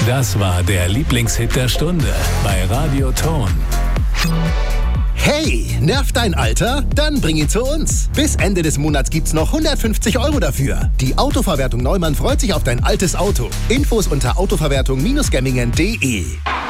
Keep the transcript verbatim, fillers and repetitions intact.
Das war der Lieblingshit der Stunde bei Radio Ton. Hey, nervt dein Alter? Dann bring ihn zu uns. Bis Ende des Monats gibt's noch hundertfünfzig Euro dafür. Die Autoverwertung Neumann freut sich auf dein altes Auto. Infos unter autoverwertung Bindestrich gemmingen punkt de.